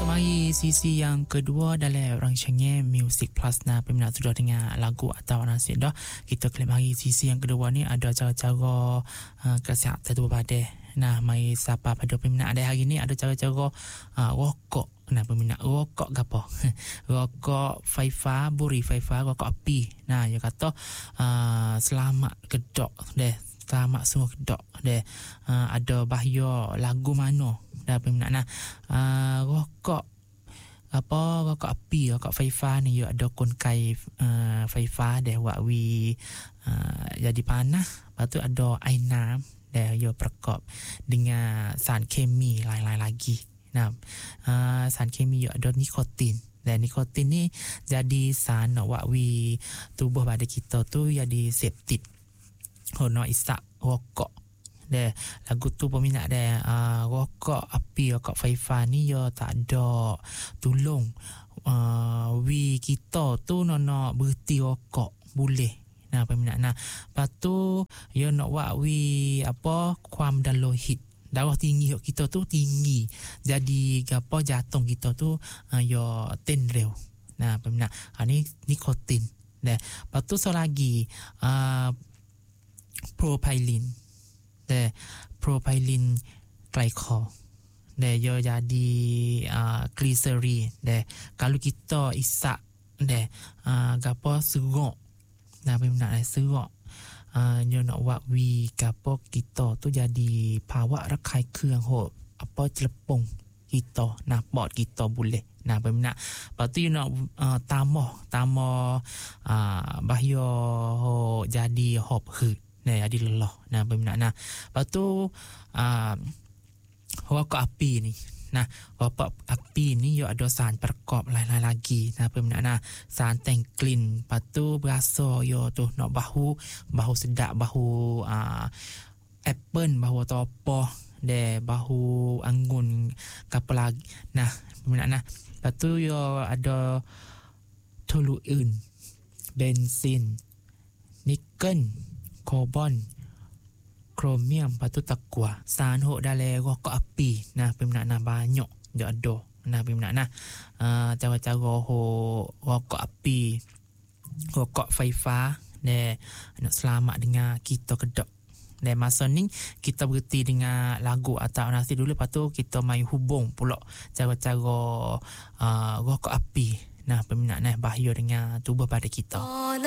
Mari sisi yang kedua dalam rancangan Music Plus na peminat sudah dengar lagu atau nasihat dah. Kita klik mari sisi yang kedua ni ada cara-cara kesihatan tubuh badan. Nah, mari siapa pada peminat ada hari ni ada cara-cara rokok. Nah, peminat rokok gapo? Rokok faifa, buri faifa, rokok api. Nah, dia kata selamat kedok deh. Selamat semua kedok deh. Ada bahaya lagu mana dah peminat. Nah, rokok api, rokok faifa ni dia ada konkai faifa deh wak wi jadi panas. Lepas tu ada aina deh dia perkop dengan saan kemi lain-lain lagi. Nah, saan kemi dia ada nikotin. Dan nikotin ni jadi saan wak wi tubuh badan kita tu jadi septik. Hono isak rokok deh lagu tu peminat deh rokok api rokok faifa ni yo tak ada tolong wi kita tu nak berhenti rokok boleh. Nah peminat nah lepas tu yo nak buat wi kuam dan lohit darah tinggi kita tu tinggi jadi gapo jantung kita tu yo tenreu. Nah peminat ni nikotin deh. Lepas tu so lagi propylene glycol deh yo jadi glycerin deh kalau kita isak deh gapo serok. Nah peminat serok yo nak buat wi gapo kita tu jadi pawak rakai keung ho celepong kita nah bot kita boleh. Nah peminat lepas tu you nak tambah bahaya ho jadi hop hurt. Nah jadi lelah. Nah peminat nah lepas tu rokok api ni. Nah rokok api ni yo ada saan perkop lain-lain lagi. Nah peminat nah saan tank clean. Lepas tu berasa yo tu nak bahu sedap bahu apple bahu topoh deh bahu anggun kapal lagi. Nah peminat nah lepas tu yo ada toluin bensin niken karbon kromium lepas tu takwa saan hok dalam rokok api. Nah peminat nah banyak dia ada. Nah peminat nah cara-cara hok rokok api rokok faifa deh nak selamat dengan kita kedok. Dan masa ni kita berhenti dengan lagu atau nasi dulu. Lepas tu kita main hubung pula cara-cara rokok api. Nah peminat nah bahaya dengan tubuh pada kita.